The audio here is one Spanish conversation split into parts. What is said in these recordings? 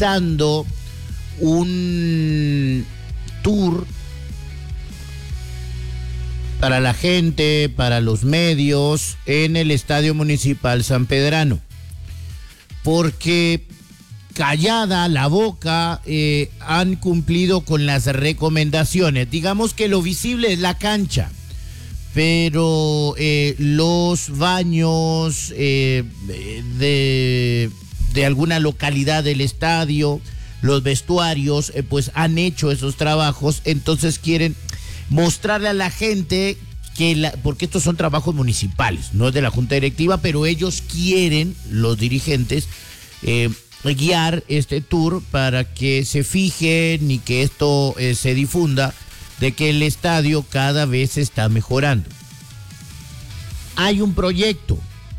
dictando un tour para la gente, para los medios, en el Estadio Municipal San Pedrano. Porque callada la boca, han cumplido con las recomendaciones. Digamos que lo visible es la cancha, pero los baños de alguna localidad del estadio, los vestuarios, pues han hecho esos trabajos, entonces quieren mostrarle a la gente porque estos son trabajos municipales, no es de la Junta Directiva, pero ellos quieren, los dirigentes, guiar este tour para que se fijen y que esto se difunda de que el estadio cada vez está mejorando. Hay un proyecto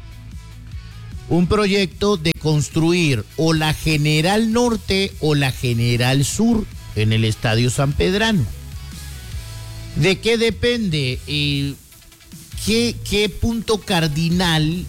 de construir o la General Norte o la General Sur en el Estadio San Pedrano. ¿De qué depende? ¿Qué punto cardinal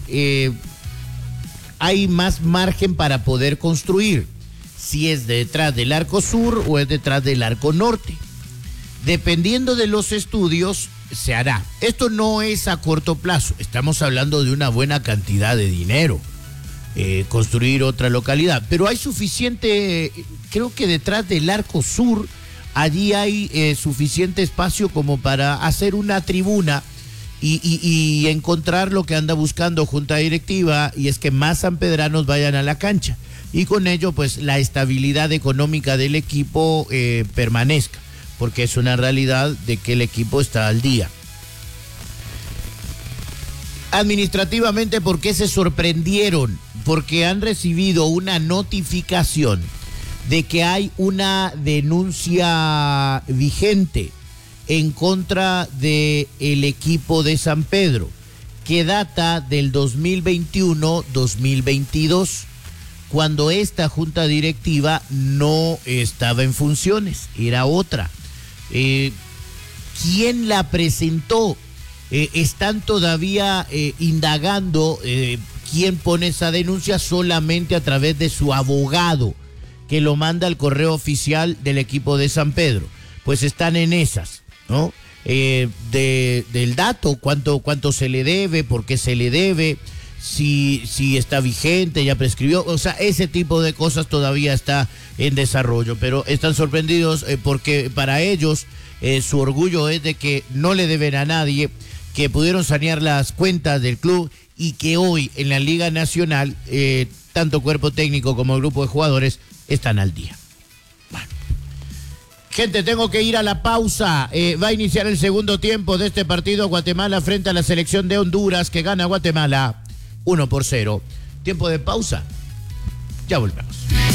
hay más margen para poder construir? Si es detrás del arco sur o es detrás del arco norte. Dependiendo de los estudios, se hará. Esto no es a corto plazo. Estamos hablando de una buena cantidad de dinero. Construir otra localidad. Pero hay suficiente, creo que detrás del arco sur, allí hay suficiente espacio como para hacer una tribuna y encontrar lo que anda buscando Junta Directiva, y es que más sanpedranos vayan a la cancha. Y con ello, pues, la estabilidad económica del equipo permanezca, porque es una realidad de que el equipo está al día. Administrativamente, ¿por qué se sorprendieron? Porque han recibido una notificación de que hay una denuncia vigente en contra del equipo de San Pedro, que data del 2021-2022, cuando esta junta directiva no estaba en funciones, era otra. ¿Quién la presentó? Están todavía indagando quién pone esa denuncia, solamente a través de su abogado, que lo manda al correo oficial del equipo de San Pedro. Pues están en esas, ¿no? Del dato, cuánto se le debe, por qué se le debe, si está vigente, ya prescribió, o sea, ese tipo de cosas todavía está en desarrollo, pero están sorprendidos porque para ellos su orgullo es de que no le deben a nadie, que pudieron sanear las cuentas del club y que hoy en la Liga Nacional, tanto cuerpo técnico como grupo de jugadores están al día. Bueno. Gente, tengo que ir a la pausa. Va a iniciar el segundo tiempo de este partido, Guatemala frente a la selección de Honduras, que gana Guatemala 1-0. Tiempo de pausa. Ya volvemos.